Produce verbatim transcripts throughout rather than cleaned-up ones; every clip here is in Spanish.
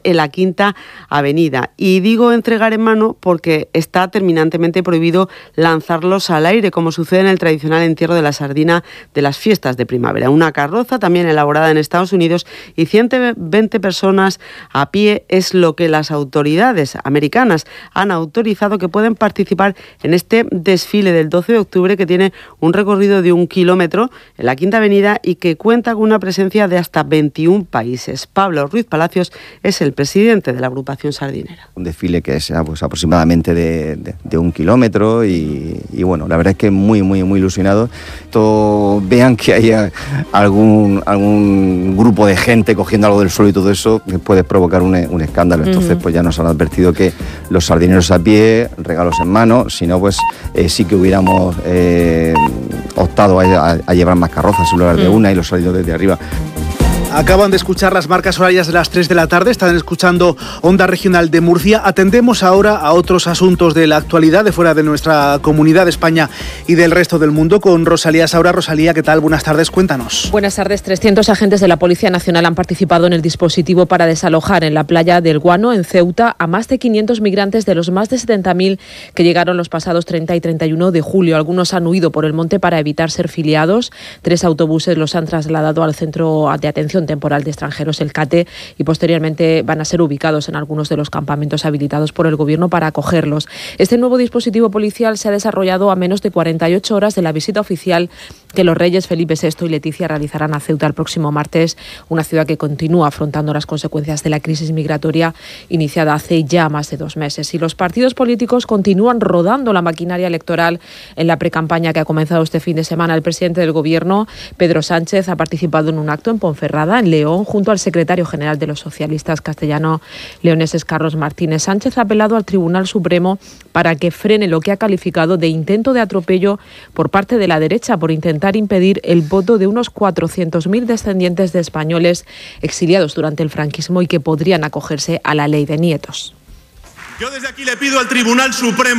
en la Quinta Avenida. Y digo entregar en mano porque está terminantemente prohibido lanzarlos al aire, como sucede en el tradicional entierro de la sardina de las fiestas de primavera. Una carroza también elaborada en Estados Unidos y ciento veinte personas a pie es lo que las autoridades americanas han autorizado que pueden participar en este desfile del doce de octubre, que tiene un recorrido de un kilómetro en la Quinta Avenida y que cuenta con una presencia de hasta veintiún países. Pablo Ruiz Palacios es el presidente de la agrupación sardinera. Un desfile que es pues, aproximadamente de, de, de un kilómetro y, y bueno, la verdad es que muy, muy, muy ilusionado. Todo, vean que haya algún, algún grupo de gente cogiendo algo del suelo y todo eso, que puede provocar un, un escándalo. Entonces, pues ya nos han advertido que los sardineros a pie, regalos en mano, si no, pues eh, sí que hubiéramos eh, optado a, a, a llevar más carrozas en lugar de una y los sardineros desde arriba. Acaban de escuchar las marcas horarias de las tres de la tarde, están escuchando Onda Regional de Murcia. Atendemos ahora a otros asuntos de la actualidad de fuera de nuestra comunidad de España y del resto del mundo con Rosalía Saura. Rosalía, ¿qué tal? Buenas tardes, cuéntanos. Buenas tardes. trescientos agentes de la Policía Nacional han participado en el dispositivo para desalojar en la playa del Guano, en Ceuta, a más de quinientos migrantes de los más de setenta mil que llegaron los pasados treinta y treinta y uno de julio. Algunos han huido por el monte para evitar ser filiados. Tres autobuses los han trasladado al Centro de Atención Temporal de Extranjeros, el CATE, y posteriormente van a ser ubicados en algunos de los campamentos habilitados por el Gobierno para acogerlos. Este nuevo dispositivo policial se ha desarrollado a menos de cuarenta y ocho horas de la visita oficial que los reyes Felipe sexto y Leticia realizarán a Ceuta el próximo martes, una ciudad que continúa afrontando las consecuencias de la crisis migratoria iniciada hace ya más de dos meses. Y los partidos políticos continúan rodando la maquinaria electoral en la precampaña que ha comenzado este fin de semana. El presidente del Gobierno, Pedro Sánchez, ha participado en un acto en Ponferrada, en León, junto al secretario general de los socialistas castellano-leoneses, Carlos Martínez. Sánchez ha apelado al Tribunal Supremo para que frene lo que ha calificado de intento de atropello por parte de la derecha por intentar impedir el voto de unos cuatrocientos mil descendientes de españoles exiliados durante el franquismo y que podrían acogerse a la ley de nietos. Yo desde aquí le pido al Tribunal Supremo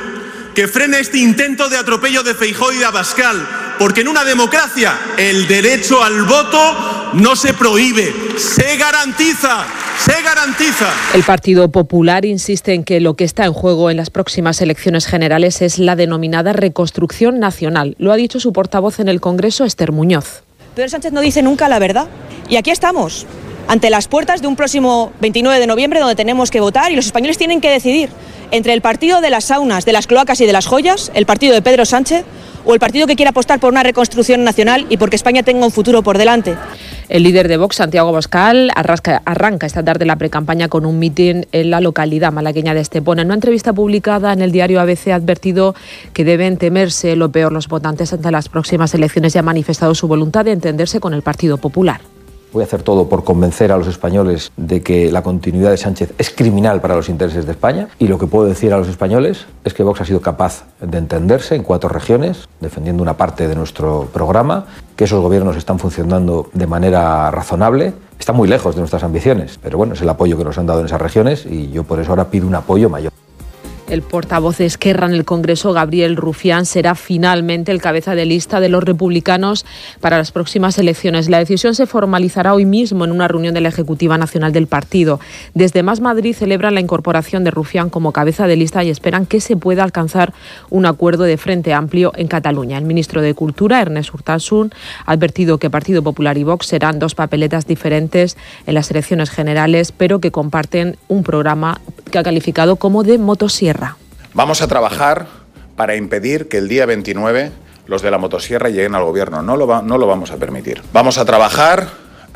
que frene este intento de atropello de Feijóo y de Abascal, porque en una democracia el derecho al voto no se prohíbe, se garantiza, se garantiza. El Partido Popular insiste en que lo que está en juego en las próximas elecciones generales es la denominada reconstrucción nacional. Lo ha dicho su portavoz en el Congreso, Esther Muñoz. Pedro Sánchez no dice nunca la verdad y aquí estamos, ante las puertas de un próximo veintinueve de noviembre donde tenemos que votar y los españoles tienen que decidir entre el partido de las saunas, de las cloacas y de las joyas, el partido de Pedro Sánchez, o el partido que quiere apostar por una reconstrucción nacional y porque España tenga un futuro por delante. El líder de Vox, Santiago Abascal, arranca, arranca esta tarde la precampaña con un mitin en la localidad malagueña de Estepona. En una entrevista publicada en el diario A B C ha advertido que deben temerse lo peor los votantes ante las próximas elecciones y ha manifestado su voluntad de entenderse con el Partido Popular. Voy a hacer todo por convencer a los españoles de que la continuidad de Sánchez es criminal para los intereses de España, y lo que puedo decir a los españoles es que Vox ha sido capaz de entenderse en cuatro regiones, defendiendo una parte de nuestro programa, que esos gobiernos están funcionando de manera razonable, están muy lejos de nuestras ambiciones, pero bueno, es el apoyo que nos han dado en esas regiones y yo por eso ahora pido un apoyo mayor. El portavoz de Esquerra en el Congreso, Gabriel Rufián, será finalmente el cabeza de lista de los republicanos para las próximas elecciones. La decisión se formalizará hoy mismo en una reunión de la Ejecutiva Nacional del partido. Desde Más Madrid celebran la incorporación de Rufián como cabeza de lista y esperan que se pueda alcanzar un acuerdo de Frente Amplio en Cataluña. El ministro de Cultura, Ernest Urtasun, ha advertido que Partido Popular y Vox serán dos papeletas diferentes en las elecciones generales, pero que comparten un programa que ha calificado como de motosierra. Vamos a trabajar para impedir que el día veintinueve los de la motosierra lleguen al gobierno. No lo, va, no lo vamos a permitir. Vamos a trabajar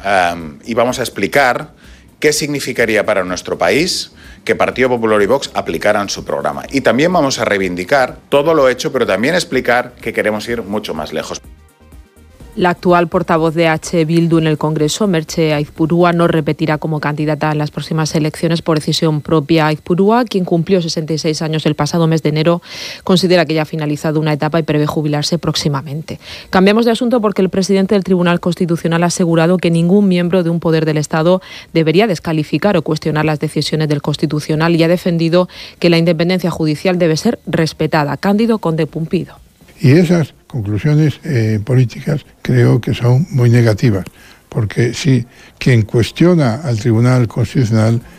um, y vamos a explicar qué significaría para nuestro país que Partido Popular y Vox aplicaran su programa. Y también vamos a reivindicar todo lo hecho, pero también explicar que queremos ir mucho más lejos. La actual portavoz de H. Bildu en el Congreso, Merche Aizpurúa, no repetirá como candidata en las próximas elecciones por decisión propia. Aizpurúa, quien cumplió sesenta y seis años el pasado mes de enero, considera que ya ha finalizado una etapa y prevé jubilarse próximamente. Cambiamos de asunto porque el presidente del Tribunal Constitucional ha asegurado que ningún miembro de un poder del Estado debería descalificar o cuestionar las decisiones del Constitucional y ha defendido que la independencia judicial debe ser respetada. Cándido Conde Pumpido. Y esas conclusiones eh, políticas creo que son muy negativas, porque si quien cuestiona al Tribunal Constitucional